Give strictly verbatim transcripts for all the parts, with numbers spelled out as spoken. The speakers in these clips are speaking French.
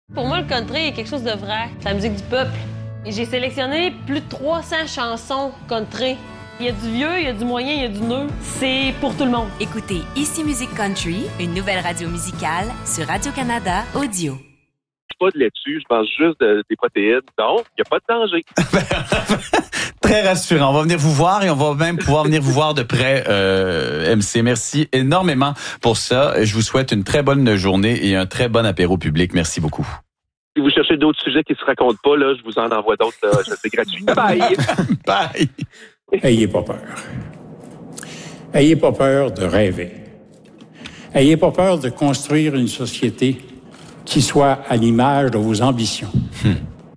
Pour moi, le country est quelque chose de vrai. C'est la musique du peuple. Et j'ai sélectionné plus de trois cents chansons country. Il y a du vieux, il y a du moyen, il y a du neuf. C'est pour tout le monde. Écoutez Ici Musique Country, une nouvelle radio musicale sur Radio-Canada Audio. Pas de laitue, je mange juste de, des protéines. Donc, il n'y a pas de danger. Très rassurant. On va venir vous voir et on va même pouvoir venir vous voir de près, euh, M C. Merci énormément pour ça. Je vous souhaite une très bonne journée et un très bon apéro public. Merci beaucoup. Si vous cherchez d'autres sujets qui ne se racontent pas, là, je vous en envoie d'autres. Là, c'est gratuit. Bye! Bye! Ayez pas peur. Ayez pas peur de rêver. Ayez pas peur de construire une société qui soit à l'image de vos ambitions. Hmm.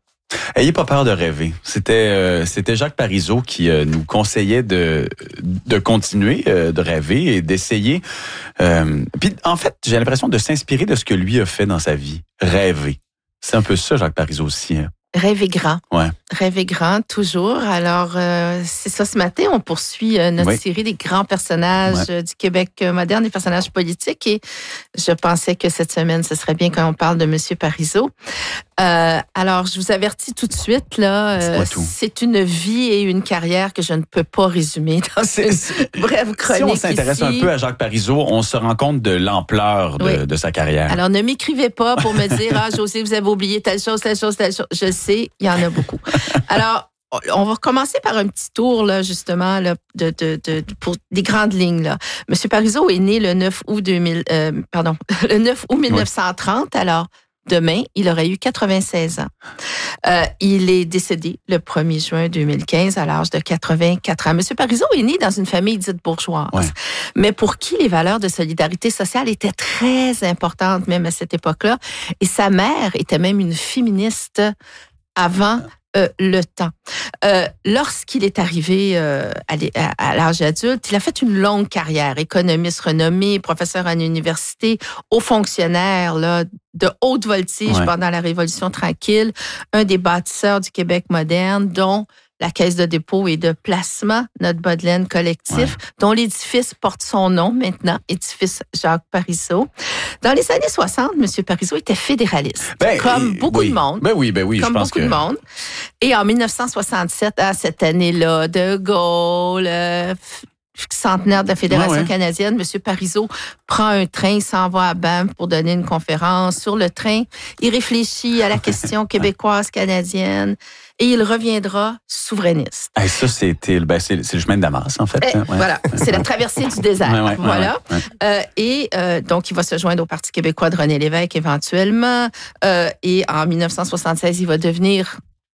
Ayez pas peur de rêver. C'était euh, c'était Jacques Parizeau qui euh, nous conseillait de de continuer euh, de rêver et d'essayer. Euh, puis en fait, j'ai l'impression de s'inspirer de ce que lui a fait dans sa vie. Rêver. C'est un peu ça, Jacques Parizeau aussi. Hein. Rêver grand. Ouais. Rêver grand, toujours. Alors, euh, c'est ça, ce matin, on poursuit euh, notre oui. série des grands personnages ouais. euh, du Québec moderne, des personnages politiques. Et je pensais que cette semaine, ce serait bien quand on parle de M. Parizeau. Euh, alors, je vous avertis tout de suite, là, euh, c'est une vie et une carrière que je ne peux pas résumer dans c'est, une c'est, brève chronique. Si on s'intéresse ici. un peu à Jacques Parizeau, on se rend compte de l'ampleur de, oui. de sa carrière. Alors, ne m'écrivez pas pour me dire, ah, Josée, vous avez oublié telle chose, telle chose, telle chose. Je sais, il y en a beaucoup. Alors, on va commencer par un petit tour, là, justement, là, de, de, de, pour des grandes lignes, là. Monsieur Parizeau est né le neuf août deux mille, euh, pardon, le neuf août mille neuf cent trente. Oui. Alors, demain, il aurait eu quatre-vingt-seize ans. Euh, il est décédé le premier juin deux mille quinze à l'âge de quatre-vingt-quatre ans. Monsieur Parizeau est né dans une famille dite bourgeoise, ouais. mais pour qui les valeurs de solidarité sociale étaient très importantes, même à cette époque-là. Et sa mère était même une féministe avant euh, le temps. Euh, lorsqu'il est arrivé euh, à, à, à l'âge adulte, il a fait une longue carrière, économiste renommé, professeur à l'université, haut fonctionnaire là, de haute voltige ouais. pendant la Révolution tranquille, un des bâtisseurs du Québec moderne, dont la Caisse de dépôt et de placement, notre bas de laine collectif, ouais. dont l'édifice porte son nom maintenant, édifice Jacques Parizeau. Dans les années soixante, M. Parizeau était fédéraliste, ben, comme beaucoup oui. de monde. Ben oui, ben oui, comme je pense beaucoup que... de monde. Et en dix-neuf cent soixante-sept, à cette année-là, De Gaulle... Euh, centenaire de la Fédération ouais, ouais. canadienne, M. Parizeau prend un train, s'en va à Banff pour donner une conférence. Sur le train, il réfléchit à la question québécoise-canadienne et il reviendra souverainiste. Et ça, c'était, ben, c'est, c'est le chemin de Damas, en fait. Et, ouais. Voilà, c'est la traversée du désert. Ouais, ouais, voilà. Ouais, ouais. Euh, et euh, donc, il va se joindre au Parti québécois de René Lévesque éventuellement. Euh, et en dix-neuf cent soixante-seize, il va devenir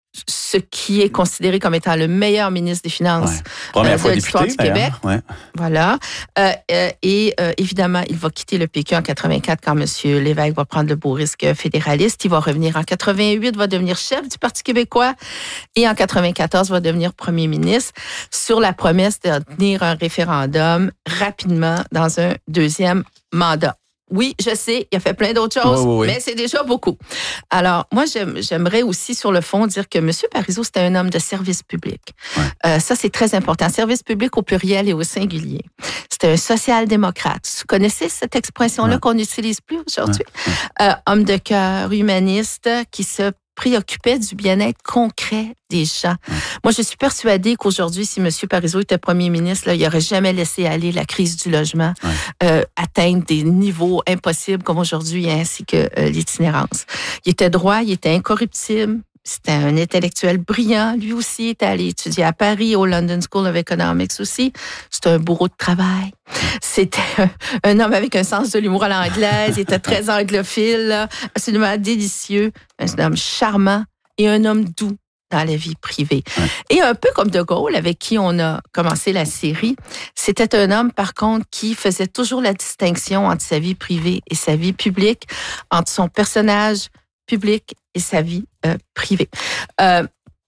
ce qui est considéré comme étant le meilleur ministre des Finances ouais. Première euh, fois de l'histoire député, du Québec. Ouais. Voilà. Euh, euh, et euh, évidemment, il va quitter le P Q en quatre-vingt-quatre quand M. Lévesque va prendre le beau risque fédéraliste. Il va revenir en quatre-vingt-huit, va devenir chef du Parti québécois et en quatre-vingt-quatorze va devenir premier ministre sur la promesse de tenir un référendum rapidement dans un deuxième mandat. Oui, je sais, il a fait plein d'autres choses, oui, oui, oui. mais c'est déjà beaucoup. Alors, moi, j'aime, j'aimerais aussi, sur le fond, dire que M. Parizeau, c'était un homme de service public. Ouais. Euh, ça, c'est très important. Service public au pluriel et au singulier. C'était un social-démocrate. Vous connaissez cette expression-là ouais. qu'on n'utilise plus aujourd'hui? Ouais. Ouais. Euh, homme de cœur, humaniste, qui se préoccupait du bien-être concret des gens. Mmh. Moi, je suis persuadée qu'aujourd'hui, si M. Parizeau était premier ministre, là, il n'aurait jamais laissé aller la crise du logement mmh. euh, atteindre des niveaux impossibles comme aujourd'hui, ainsi que euh, l'itinérance. Il était droit, il était incorruptible. C'était un intellectuel brillant. Lui aussi était allé étudier à Paris, au London School of Economics aussi. C'était un bourreau de travail. C'était un, un homme avec un sens de l'humour à l'anglaise. Il était très anglophile, là, absolument délicieux. Un homme charmant et un homme doux dans la vie privée. Ouais. Et un peu comme De Gaulle, avec qui on a commencé la série, c'était un homme, par contre, qui faisait toujours la distinction entre sa vie privée et sa vie publique, entre son personnage public et sa vie euh, privée. Euh,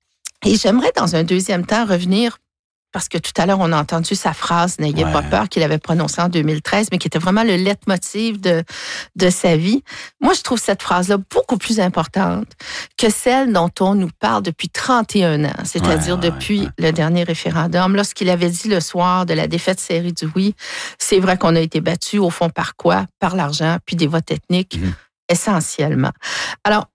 et j'aimerais, dans un deuxième temps, revenir, parce que tout à l'heure, on a entendu sa phrase « N'ayez ouais. pas peur » qu'il avait prononcée en deux mille treize, mais qui était vraiment le leitmotiv de, de sa vie. Moi, je trouve cette phrase-là beaucoup plus importante que celle dont on nous parle depuis trente et un ans, c'est-à-dire ouais, ouais, depuis ouais. le dernier référendum. Lorsqu'il avait dit le soir de la défaite serrée du oui, c'est vrai qu'on a été battu, au fond, par quoi? Par l'argent, puis des votes ethniques. Mm-hmm. Essentiellement. Alors,